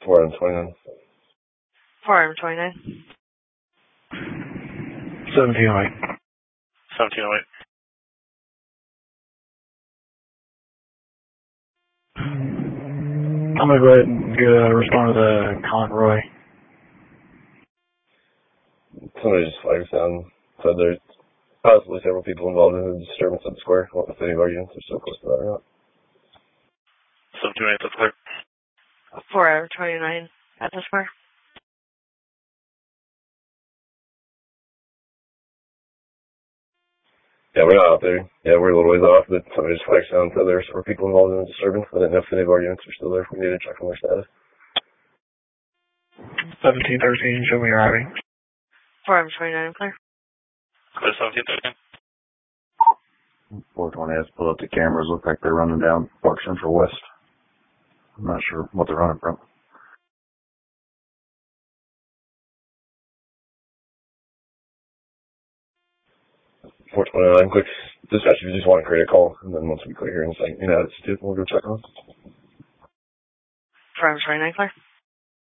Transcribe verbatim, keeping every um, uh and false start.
four item twenty-nine. four item twenty-nine. seventeen oh eight. seventeen oh eight. I'm going to go ahead and get, uh, respond to the Conroy. Somebody just flagged down, said there's possibly several people involved in the disturbance at the square. I don't know if any of our units are so close to that or not. seventeen oh eight, that's clear. four item twenty-nine at the square. Yeah, we're not out there. Yeah, we're a little ways off, but somebody just flagged down, said there's several people involved in the disturbance. I didn't know if any of our units are still there. We need to check on their status. seventeen thirteen, show me your I D. four item twenty-nine, clear. Clear seventeen thirteen. four twenty has pulled up the cameras. Look like they're running down Park Central West. I'm not sure what they're running from. four twenty-nine, quick dispatch if you just want to create a call, and then once we clear here in a second, you know, it's we'll go check on. four item twenty-nine, clear.